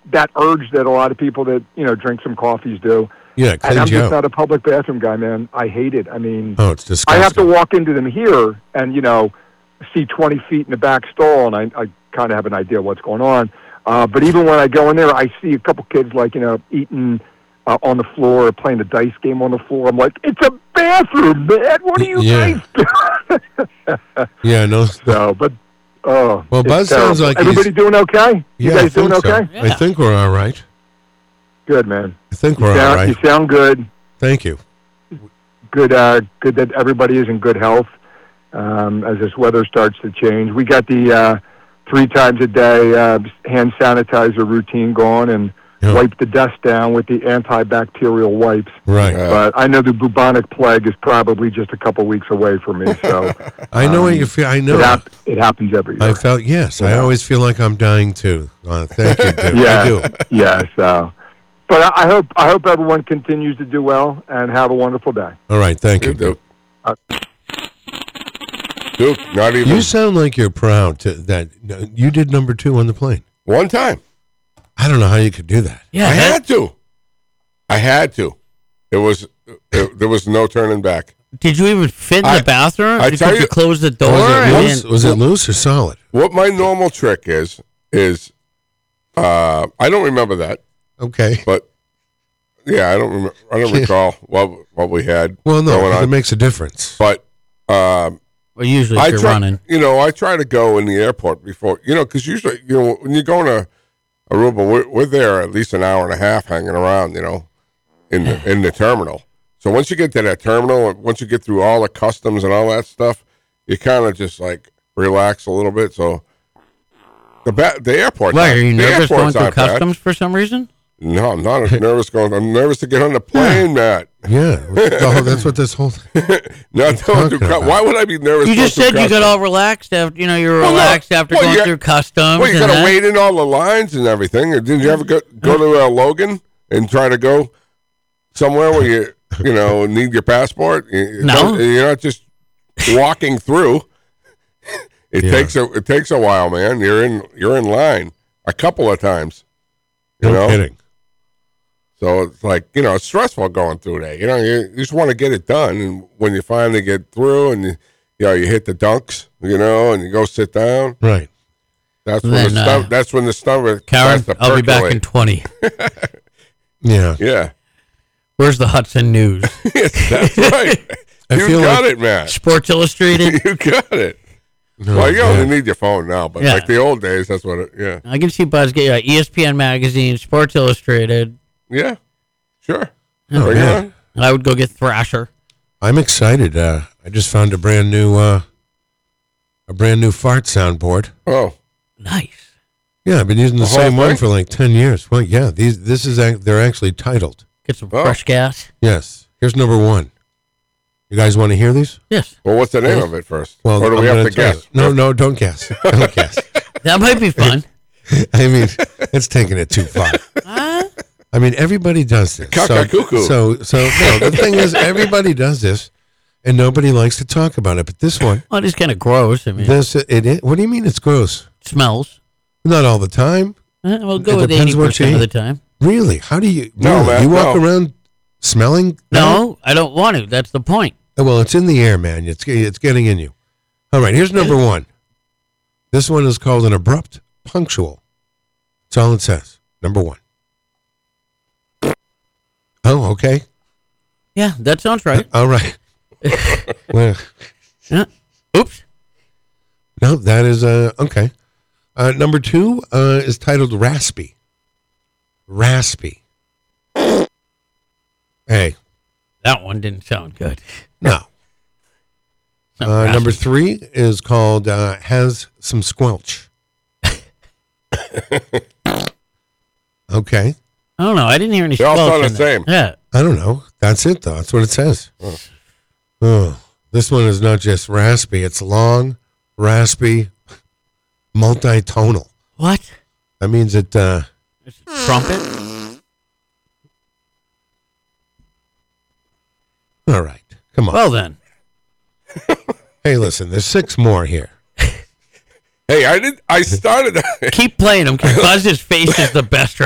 that urge that a lot of people that drink some coffees do. Yeah, and cleans I'm you just out. not a public bathroom guy, man. I hate it. I mean, Oh, it's disgusting. I have to walk into them here and see 20 feet in the back stall, and I kind of have an idea what's going on. But even when I go in there, I see a couple kids eating on the floor, playing the dice game on the floor. I'm like, it's a bathroom, man. What are you guys doing? Yeah, no. So, but well, Buzz terrible. sounds like everybody doing okay. You Yeah, guys doing I think okay? so. I think we're all right. Good, man. I think we're all right. You sound good. Thank you. Good that everybody is in good health as this weather starts to change. We got the 3 times a day hand sanitizer routine going and wipe the desk down with the antibacterial wipes. Right. But I know the bubonic plague is probably just a couple weeks away from me. So I know what you feel. I know. It happens every year. I felt, yes. I always feel like I'm dying too. Thank you, dude. Yeah. I do. Yes. But I hope everyone continues to do well and have a wonderful day. All right. Thank you, Duke. Duke, not even. You sound like you're proud that you did number 2 on the plane. One time. I don't know how you could do that. Yeah, I had to. There was no turning back. Did you even fit in the bathroom? I Because tell you you- closed the door? Was it loose or solid? What my normal trick is I don't remember that, Okay. but yeah, I don't recall what we had. Well, no, going 'cause on. it makes a difference. But Well, usually if you're running. I try to go in the airport before, because usually, when you're going to Aruba, we're there at least an hour and a half hanging around, in the terminal. So once you get to that terminal, once you get through all the customs and all that stuff, you kind of just relax a little bit. So the airport. Why, are you nervous going through aren't bad. customs for some reason? No, I'm not nervous going. I'm nervous to get on the plane, Matt. Yeah. Oh, that's what this whole No, don't do. Why would I be nervous? You just going said through you got customs? all relaxed after, you were Well, no. relaxed after Well, going you- through customs. Well, you and got to that. wait in all the lines and everything. Or didn't you ever go to Logan and try to go somewhere where you need your passport? No. You're not just walking through. It takes a while, man. You're in line a couple of times. No kidding. So it's it's stressful going through that. You just want to get it done, and when you finally get through, and you hit the dunks, and you go sit down. Right. That's when Then, that's when the stomach Karen, starts to I'll be back percolate. in 20. Yeah. Yeah, Where's the Hudson News? that's right. I You feel got like- it, man. Sports Illustrated? You got it. No, Well, you yeah. only need your phone now, but Yeah. like the old days, that's what it. Yeah, I can see Buzz get ESPN Magazine, Sports Illustrated. yeah, sure. Oh, Bring it man. on. I would go get Thrasher. I'm excited. I just found a brand new fart soundboard. Oh, Nice. Yeah, I've been using the The whole same one thing? for like 10 years. Well, yeah, they're actually titled. Get some Oh. fresh gas. Yes. Here's number 1. You guys want to hear these? Yes. well, what's the name of it first? Well, or do we I'm have to gonna tell guess? you. No, don't guess. Don't guess. That might be fun. I mean, it's taking it too far. I mean, everybody does this. Cuckoo. So no, the thing is, everybody does this, and nobody likes to talk about it. But this one, Well, it is kind of gross. I mean, it. What do you mean it's gross? it smells. Not all the time. We'll It go with depends what 80% you of the eat. time. Really? How do you? No, really? man, You walk no. around smelling? No, I don't want to. That's the point. Well, it's in the air, man. It's getting in you. All right, here's number 1. This one is called an abrupt punctual. That's all it says. Number 1. Oh, okay. Yeah, that sounds right. All right. Well, Yeah. Oops. no, that is okay. Number 2 is titled raspy. Raspy. Hey, That one didn't sound good. no. Number 3 is called has some squelch. Okay. I don't know. I didn't hear any They all squelch sound the in there. same. Yeah. I don't know. That's it, though. That's what it says. Oh, this one is not just raspy. It's long, raspy, multi-tonal. What? That means it. Trumpet? All right. Come on. Well, then. Hey, listen. There's 6 more here. Hey, I started. Keep playing them because Buzz's face is the best